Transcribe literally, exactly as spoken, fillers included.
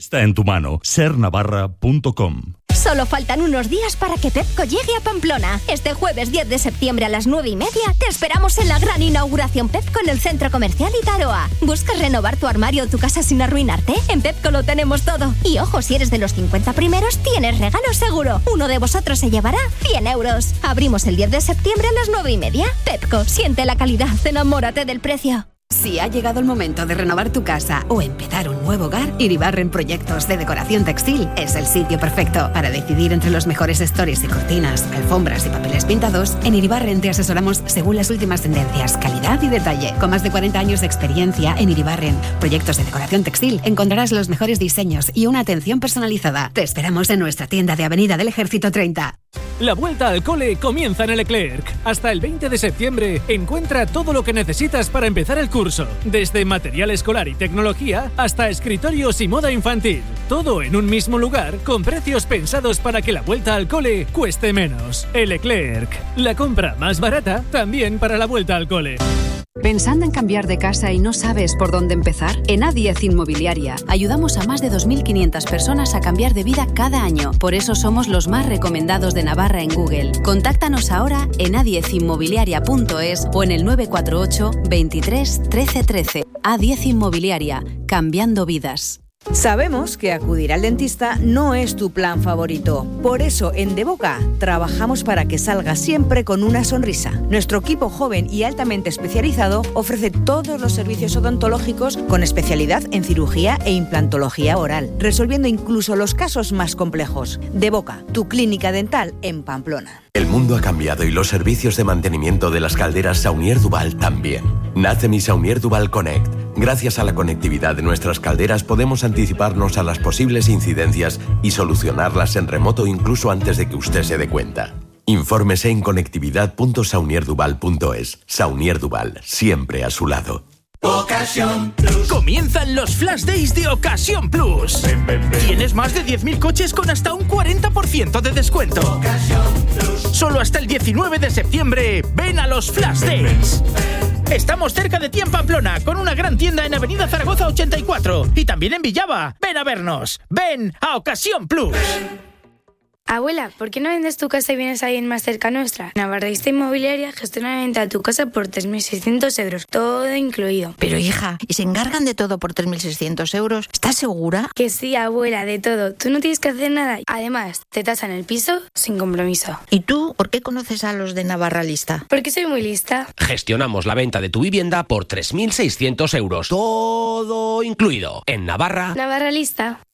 Está en tu mano. ser navarra punto com. Solo faltan unos días para que Pepco llegue a Pamplona. Este jueves diez de septiembre a las nueve y media te esperamos en la gran inauguración Pepco en el Centro Comercial Itaroa. ¿Buscas renovar tu armario o tu casa sin arruinarte? En Pepco lo tenemos todo. Y ojo, si eres de los cincuenta primeros, tienes regalo seguro. Uno de vosotros se llevará cien euros. Abrimos el diez de septiembre a las nueve y media. Pepco, siente la calidad, enamórate del precio. Si ha llegado el momento de renovar tu casa o empezar un nuevo hogar, Iribarren Proyectos de Decoración Textil es el sitio perfecto. Para decidir entre los mejores stores y cortinas, alfombras y papeles pintados, en Iribarren te asesoramos según las últimas tendencias, calidad y detalle. Con más de cuarenta años de experiencia en Iribarren Proyectos de Decoración Textil, encontrarás los mejores diseños y una atención personalizada. Te esperamos en nuestra tienda de Avenida del Ejército treinta. La vuelta al cole comienza en el Leclerc. Hasta el veinte de septiembre encuentra todo lo que necesitas para empezar el curso, desde material escolar y tecnología hasta escritorios y moda infantil. Todo en un mismo lugar, con precios pensados para que la vuelta al cole cueste menos. El Leclerc, la compra más barata también para la vuelta al cole. ¿Pensando en cambiar de casa y no sabes por dónde empezar? En A diez Inmobiliaria ayudamos a más de dos mil quinientas personas a cambiar de vida cada año. Por eso somos los más recomendados de Navarra en Google. Contáctanos ahora en a diez inmobiliaria punto es o en el nueve cuatro ocho, veintitrés, trece trece. A diez Inmobiliaria, cambiando vidas. Sabemos que acudir al dentista no es tu plan favorito. Por eso, en Devoca trabajamos para que salgas siempre con una sonrisa. Nuestro equipo joven y altamente especializado ofrece todos los servicios odontológicos con especialidad en cirugía e implantología oral, resolviendo incluso los casos más complejos. Devoca, tu clínica dental en Pamplona. El mundo ha cambiado y los servicios de mantenimiento de las calderas Saunier Duval también. Nace mi Saunier Duval Connect. Gracias a la conectividad de nuestras calderas podemos anticiparnos a las posibles incidencias y solucionarlas en remoto incluso antes de que usted se dé cuenta. Infórmese en conectividad punto saunier duval punto es. Saunier Duval, siempre a su lado. Ocasión Plus. Comienzan los Flash Days de Ocasión Plus. Ven, ven, ven. Tienes más de diez mil coches con hasta un cuarenta por ciento de descuento. Ocasión Plus. Solo hasta el diecinueve de septiembre. Ven a los Flash Days. Ven, ven. Estamos cerca de ti en Pamplona, con una gran tienda en Avenida Zaragoza ochenta y cuatro y también en Villava. Ven a vernos. Ven a Ocasión Plus. Ven. Abuela, ¿por qué no vendes tu casa y vienes a alguien más cerca nuestra? Navarrista Inmobiliaria gestiona la venta de tu casa por tres mil seiscientos euros, todo incluido. Pero hija, ¿y se encargan de todo por tres mil seiscientos euros? ¿Estás segura? Que sí, abuela, de todo. Tú no tienes que hacer nada. Además, te tasan el piso sin compromiso. ¿Y tú por qué conoces a los de Navarralista? Porque soy muy lista. Gestionamos la venta de tu vivienda por tres mil seiscientos euros, todo incluido. En Navarra. Navarralista.